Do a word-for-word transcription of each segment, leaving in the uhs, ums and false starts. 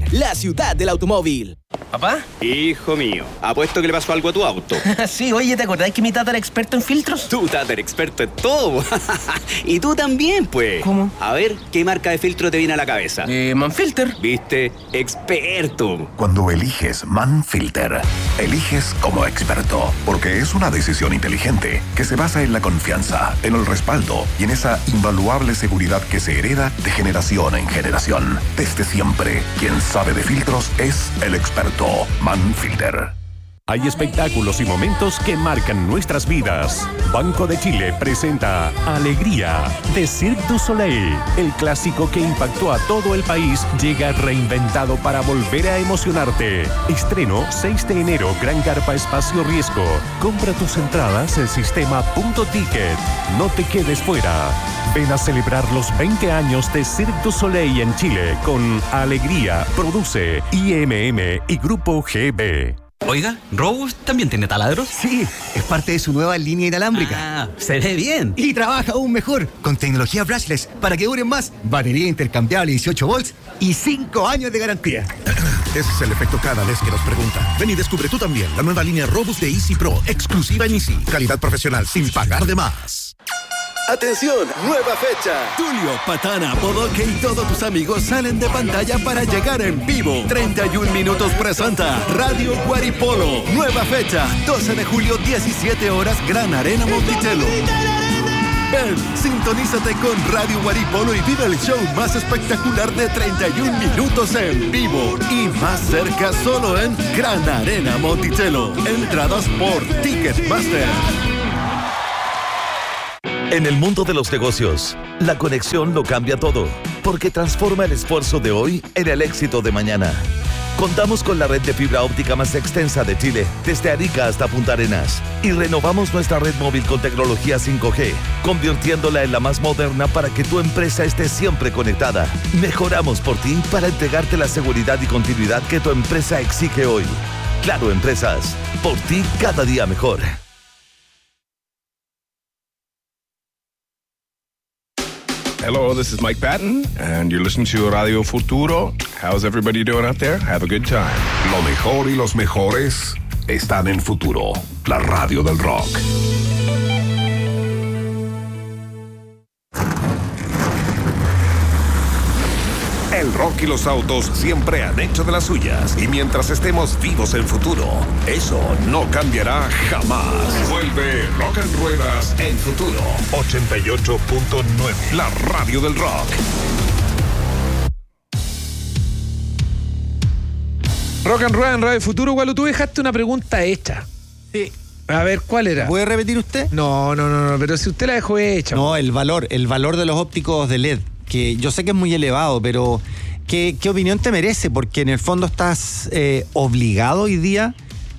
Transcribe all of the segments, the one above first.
la ciudad del automóvil. ¿Papá? Hijo mío, apuesto que le pasó algo a tu auto. Sí, oye, ¿te acordás que mi tata era experto en filtros? Tu tata era experto en todo. Y tú también, pues. ¿Cómo? A ver, ¿qué marca de filtro te viene a la cabeza? Eh, Manfilter. ¿Viste? Experto. Cuando eliges Manfilter, eliges como experto, porque es una decisión inteligente que se basa en la confianza, en el respaldo y en esa invaluable seguridad que se hereda de generación en generación. Desde siempre, quien sabe de filtros es el experto Manfilter. Hay espectáculos y momentos que marcan nuestras vidas. Banco de Chile presenta Alegría de Cirque du Soleil. El clásico que impactó a todo el país llega reinventado para volver a emocionarte. Estreno seis de enero, Gran Carpa Espacio Riesgo. Compra tus entradas en sistema punto ticket. No te quedes fuera. Ven a celebrar los veinte años de Cirque du Soleil en Chile con Alegría. Produce I M M y Grupo G B. Oiga, ¿Robust también tiene taladros? Sí, es parte de su nueva línea inalámrica. Ah, se ve bien. Y trabaja aún mejor, con tecnología brushless, para que duren más, batería intercambiable dieciocho volts y cinco años de garantía. Ese es el efecto cada vez que nos preguntan. Ven y descubre tú también la nueva línea Robust de Easy Pro, exclusiva en Easy. Calidad profesional sin pagar de más. ¡Atención! ¡Nueva fecha! Tulio, Patana, Bodoque y todos tus amigos salen de pantalla para llegar en vivo. treinta y un minutos presenta Radio Guaripolo. Nueva fecha, doce de julio, diecisiete horas, Gran Arena Monticello. Ven, sintonízate con Radio Guaripolo y vive el show más espectacular de treinta y un minutos en vivo. Y más cerca solo en Gran Arena Monticello. Entradas por Ticketmaster. En el mundo de los negocios, la conexión lo cambia todo, porque transforma el esfuerzo de hoy en el éxito de mañana. Contamos con la red de fibra óptica más extensa de Chile, desde Arica hasta Punta Arenas, y renovamos nuestra red móvil con tecnología cinco G, convirtiéndola en la más moderna para que tu empresa esté siempre conectada. Mejoramos por ti para entregarte la seguridad y continuidad que tu empresa exige hoy. Claro Empresas, por ti cada día mejor. Hello, this is Mike Patton, and you're listening to Radio Futuro. How's everybody doing out there? Have a good time. Lo mejor y los mejores están en Futuro, la radio del rock. El rock y los autos siempre han hecho de las suyas. Y mientras estemos vivos en Futuro, eso no cambiará jamás. Vuelve Rock and Ruedas en Futuro. ochenta y ocho punto nueve. La radio del rock. Rock and Ruedas en Radio Futuro. Gualo, tú dejaste una pregunta hecha. Sí. A ver, ¿cuál era? ¿Puede repetir usted? No, no, no, no, pero si usted la dejó hecha. No, el valor, el valor de los ópticos de L E D, que yo sé que es muy elevado, pero ¿qué, qué opinión te merece? Porque en el fondo estás eh, obligado hoy día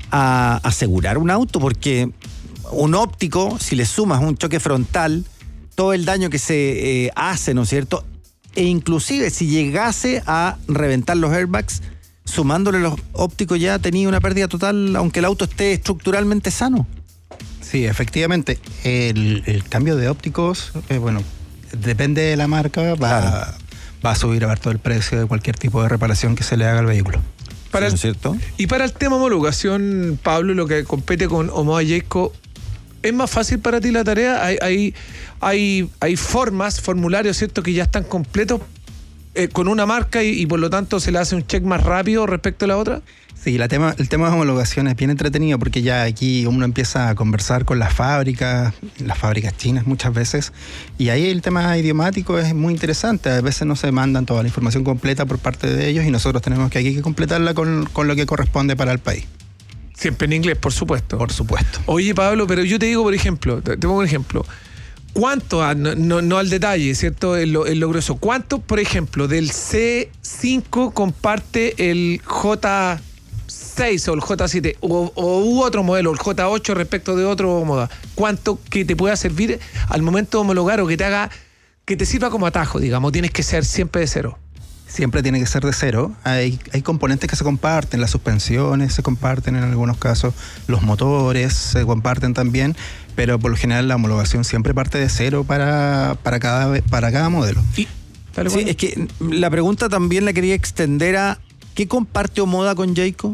a asegurar un auto, porque un óptico, si le sumas un choque frontal, todo el daño que se eh, hace, ¿no es cierto? E inclusive si llegase a reventar los airbags, sumándole los ópticos ya tenía una pérdida total, aunque el auto esté estructuralmente sano. Sí, efectivamente. El, el cambio de ópticos, eh, bueno, depende de la marca, va, claro. va a subir a ver todo el precio de cualquier tipo de reparación que se le haga al vehículo. Para ¿no el, es cierto? Y para el tema homologación, Pablo, lo que compete con Omoa Jayco, ¿es más fácil para ti la tarea? Hay, hay, hay, hay formas, formularios, ¿cierto?, que ya están completos eh, con una marca y, y por lo tanto se le hace un check más rápido respecto a la otra. Sí, la tema, el tema de homologación es bien entretenido porque ya aquí uno empieza a conversar con las fábricas, las fábricas chinas muchas veces, y ahí el tema idiomático es muy interesante. A veces no se mandan toda la información completa por parte de ellos y nosotros tenemos que aquí que completarla con, con lo que corresponde para el país. Siempre en inglés, por supuesto. Por supuesto. Oye, Pablo, pero yo te digo, por ejemplo, te, te pongo un ejemplo. ¿Cuánto, no, no, no al detalle, ¿cierto? En lo, en lo grueso, ¿cuánto, por ejemplo, del C cinco comparte el J seis o el J siete o, o u otro modelo, el J ocho respecto de otro moda? ¿Cuánto que te pueda servir al momento de homologar o que te haga, que te sirva como atajo, digamos? Tienes que ser siempre de cero. Siempre tiene que ser de cero. Hay, hay componentes que se comparten, las suspensiones se comparten en algunos casos, los motores se comparten también, pero por lo general la homologación siempre parte de cero para, para, cada, para cada modelo. Y, sí, es que la pregunta también la quería extender a ¿Qué comparte Omoda con Jayco?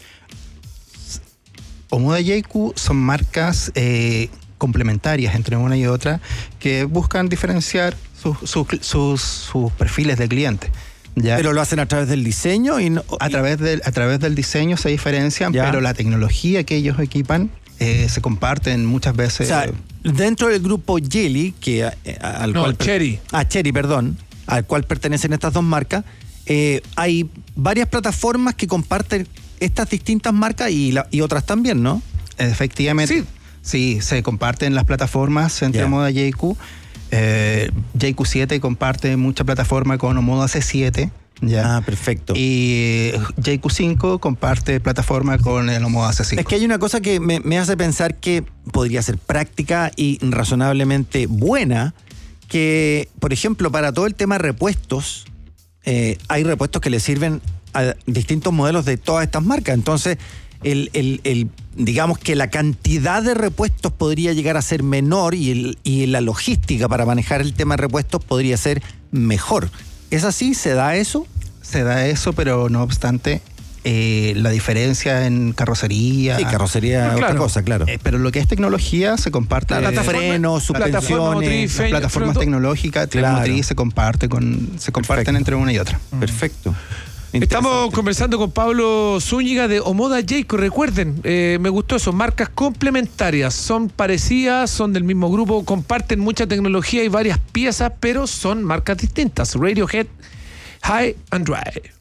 Omoda y Jayco son marcas eh, complementarias entre una y otra que buscan diferenciar sus, sus, sus, sus perfiles de cliente. ¿Ya? Pero lo hacen a través del diseño y no, a través del a través del diseño se diferencian, ¿ya? Pero la tecnología que ellos equipan eh, se comparten muchas veces. O sea, dentro del grupo Jelly, que eh, al no, cual Cherry. Ah, Cherry, perdón, al cual pertenecen estas dos marcas, eh, hay varias plataformas que comparten estas distintas marcas y, la, y otras también, ¿no? Efectivamente. Sí, sí se comparten las plataformas entre yeah. Omoda y Jayco. Eh, Jayco siete comparte mucha plataforma con Omoda C siete. ¿Ya? Ah, perfecto. Y Jayco cinco comparte plataforma con el Omoda C cinco. Es que hay una cosa que me, me hace pensar que podría ser práctica y razonablemente buena, que, por ejemplo, para todo el tema de repuestos, eh, hay repuestos que le sirven a distintos modelos de todas estas marcas. Entonces, el, el, el, digamos que la cantidad de repuestos podría llegar a ser menor y, el, y la logística para manejar el tema de repuestos podría ser mejor. ¿Es así? ¿Se da eso? Se da eso, pero no obstante, eh, la diferencia en carrocería... Sí, carrocería es no, otra claro, cosa, claro. Eh, pero lo que es tecnología se comparte... La plataforma, frenos, suspensiones... Las plataformas tecnológicas, claro. Motriz se, comparte con, se comparten Perfecto. Entre una y otra. Perfecto. Estamos conversando con Pablo Zúñiga de Omoda Jayco. Recuerden, eh, me gustó eso, marcas complementarias, son parecidas, son del mismo grupo, comparten mucha tecnología y varias piezas, pero son marcas distintas. Radiohead, High and Dry.